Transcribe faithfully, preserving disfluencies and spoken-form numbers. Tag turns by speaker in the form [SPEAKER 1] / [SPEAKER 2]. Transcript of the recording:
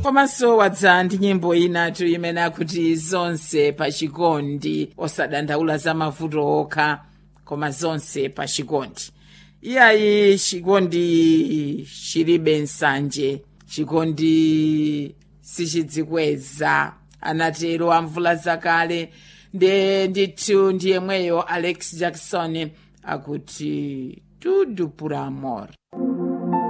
[SPEAKER 1] komanso wadza ndi nyimbo inatu imene akuti zonse pachikondi, osadandaula za mavuto okha koma zonse pachikondi. Iyayi chikondi chilibe nsanje, chikondi sichidzikweza, anatero amvula zakale. Nde ndithu ndiyemweyo Alex Jackson akuti tudo por amor.